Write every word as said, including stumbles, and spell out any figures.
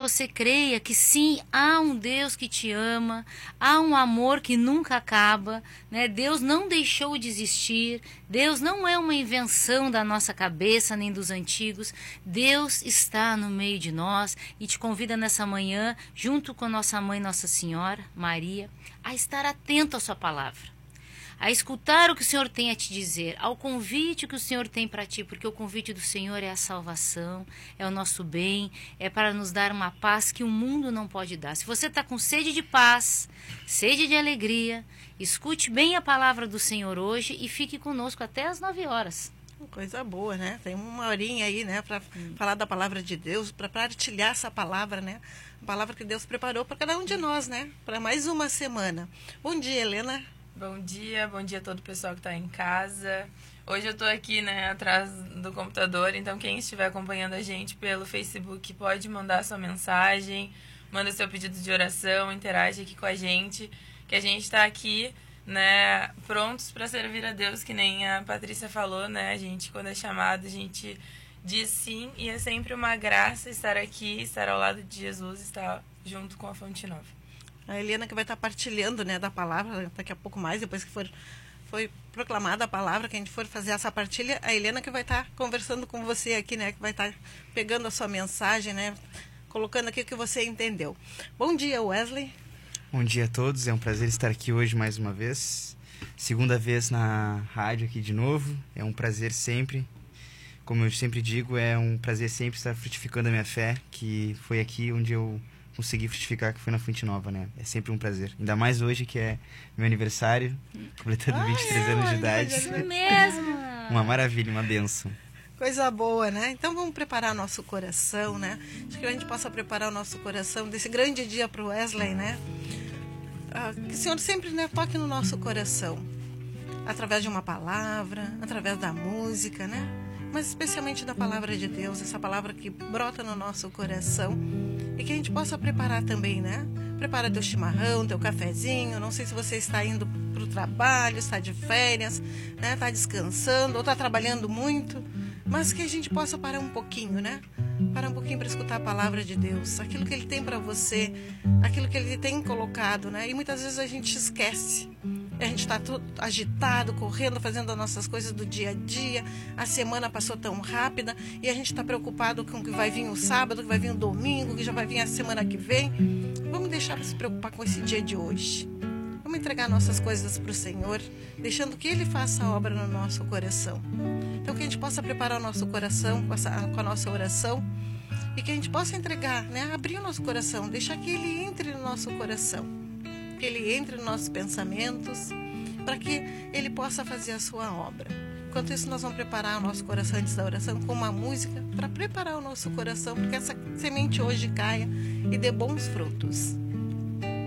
você creia que sim, há um Deus que te ama, há um amor que nunca acaba, né? Deus não deixou de existir, Deus não é uma invenção da nossa cabeça nem dos antigos, Deus está no meio de nós e te convida nessa manhã, junto com a nossa mãe Nossa Senhora, Maria, a estar atento à sua palavra, a escutar o que o Senhor tem a te dizer, ao convite que o Senhor tem para ti, porque o convite do Senhor é a salvação, é o nosso bem, é para nos dar uma paz que o mundo não pode dar. Se você está com sede de paz, sede de alegria, escute bem a palavra do Senhor hoje e fique conosco até as nove horas. Coisa boa, né? Tem uma horinha aí, né, para hum. falar da palavra de Deus, para partilhar essa palavra, né? A palavra que Deus preparou para cada um de nós, né? Para mais uma semana. Bom dia, Helena. Bom dia, bom dia a todo o pessoal que está em casa. Hoje eu estou aqui, né, atrás do computador, então quem estiver acompanhando a gente pelo Facebook pode mandar sua mensagem, manda seu pedido de oração, interage aqui com a gente, que a gente está aqui, né, prontos para servir a Deus, que nem a Patrícia falou, né, a gente, quando é chamado, a gente diz sim, e é sempre uma graça estar aqui, estar ao lado de Jesus, estar junto com a Fonte Nova. A Helena que vai estar partilhando, né, da palavra, daqui a pouco mais, depois que for, foi proclamada a palavra, que a gente for fazer essa partilha, a Helena que vai estar conversando com você aqui, né, que vai estar pegando a sua mensagem, né, colocando aqui o que você entendeu. Bom dia, Wesley. Bom dia a todos, é um prazer estar aqui hoje mais uma vez, segunda vez na rádio aqui de novo, é um prazer sempre, como eu sempre digo, é um prazer sempre estar frutificando a minha fé, que foi aqui onde eu consegui frutificar, que foi na Fonte Nova, né? É sempre um prazer. Ainda mais hoje, que é meu aniversário, completando vinte e três Ai, anos de é, idade. Isso mesmo! Uma maravilha, uma bênção. Coisa boa, né? Então vamos preparar nosso coração, né? Acho que a gente possa preparar o nosso coração desse grande dia para o Wesley, né? Ah, que o Senhor sempre, né, toque no nosso coração. Através de uma palavra, através da música, né? Mas especialmente da palavra de Deus, essa palavra que brota no nosso coração e que a gente possa preparar também, né? Prepara teu chimarrão, teu cafezinho, não sei se você está indo para o trabalho, está de férias, né? Está descansando ou está trabalhando muito, mas que a gente possa parar um pouquinho, né? Parar um pouquinho para escutar a palavra de Deus, aquilo que Ele tem para você, aquilo que Ele tem colocado, né? E muitas vezes a gente esquece. A gente está tudo agitado, correndo, fazendo as nossas coisas do dia a dia. A semana passou tão rápida e a gente está preocupado com o que vai vir o sábado, que vai vir o domingo, que já vai vir a semana que vem. Vamos deixar de se preocupar com esse dia de hoje. Vamos entregar nossas coisas para o Senhor, deixando que Ele faça a obra no nosso coração. Então que a gente possa preparar o nosso coração com, essa, com a nossa oração e que a gente possa entregar, né? Abrir o nosso coração, deixar que Ele entre no nosso coração. Que Ele entre nos nossos pensamentos, para que Ele possa fazer a sua obra. Enquanto isso, nós vamos preparar o nosso coração antes da oração com uma música, para preparar o nosso coração, para que essa semente hoje caia e dê bons frutos.